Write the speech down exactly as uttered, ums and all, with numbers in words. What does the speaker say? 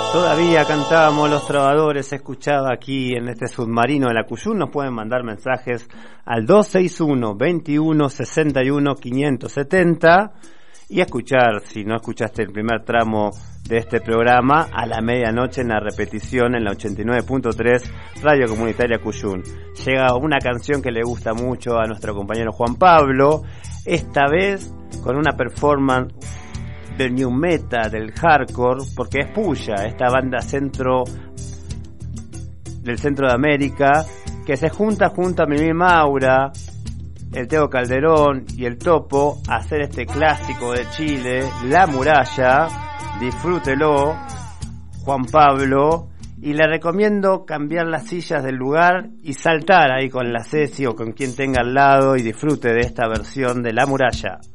Todavía cantábamos Los Trovadores, se escuchaba aquí en este submarino de la Cuyún. Nos pueden mandar mensajes al dos seis uno, veintiuno, sesenta y uno, quinientos setenta y escuchar, si no escuchaste el primer tramo de este programa, a la medianoche en la repetición en la ochenta y nueve punto tres Radio Comunitaria Cuyún. Llega una canción que le gusta mucho a nuestro compañero Juan Pablo, esta vez con una performance del new metal, del hardcore, porque es Puya, esta banda centro del centro de América, que se junta junto a Mimi Maura, el Teo Calderón y el Topo a hacer este clásico de Chile, La Muralla. Disfrútelo, Juan Pablo, y le recomiendo cambiar las sillas del lugar y saltar ahí con la Ceci o con quien tenga al lado y disfrute de esta versión de La Muralla.